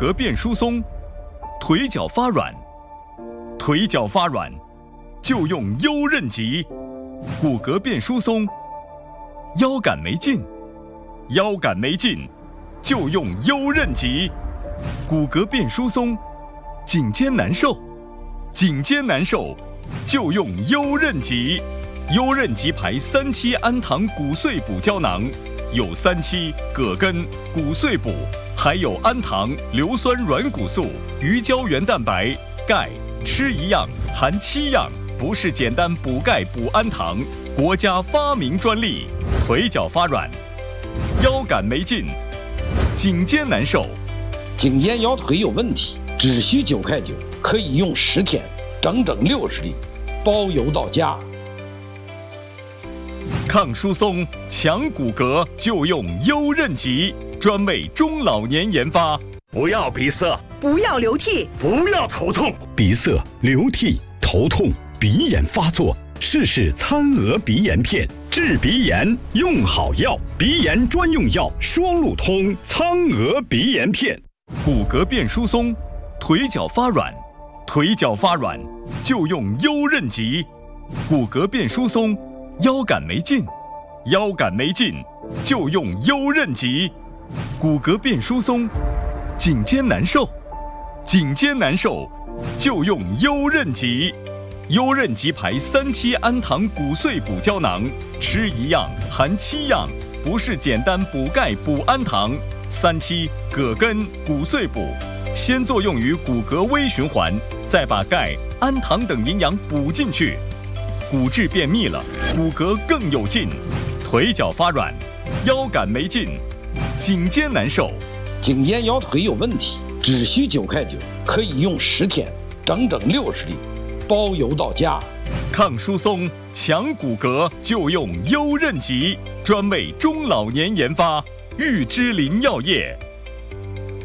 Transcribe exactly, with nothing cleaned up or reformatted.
骼变疏松，腿脚发软，腿脚发软就用优韧脊；骨骼变疏松，腰杆没劲，腰杆没劲就用优韧脊；骨骼变疏松，颈肩难受，颈肩难受就用优韧脊。优韧脊牌三七氨糖骨碎补胶囊，有三七、葛根、骨碎补，还有氨糖、硫酸软骨素、鱼胶原蛋白、钙，吃一样含七样，不是简单补钙补氨糖，国家发明专利。腿脚发软，腰杆没劲，颈肩难受， 颈肩腰腿有问题，只需九块九，可以用十天，整整六十粒，包邮到家。 抗疏松、强骨骼就用优韧脊，专为中老年研发。 不要鼻塞， 不要流涕， 不要头痛。 鼻塞、流涕、头痛、鼻炎发作，试试餐鹅鼻炎片，治鼻炎用好药，鼻炎专用药双路通苍鹅鼻炎片。 骨骼变疏松，腿脚发软，腿脚发软就用优韧脊；骨骼变疏松，腰杆没劲，腰杆没劲就用优韧脊；骨骼变疏松，颈肩难受，颈肩难受就用优韧脊。优韧脊牌三七氨糖骨碎补胶囊，吃一样含七样，不是简单补钙补氨糖。三七、葛根、骨碎补，先作用于骨骼微循环，再把钙、氨糖等营养补进去，骨质变密了，骨骼更有劲。腿脚发软，腰杆没劲，颈肩难受， 颈肩腰腿有问题，只需九块九，可以用十天，整整六十粒，包邮到家。 抗疏松、强骨骼就用优韧脊，专为中老年研发。玉芝林药业。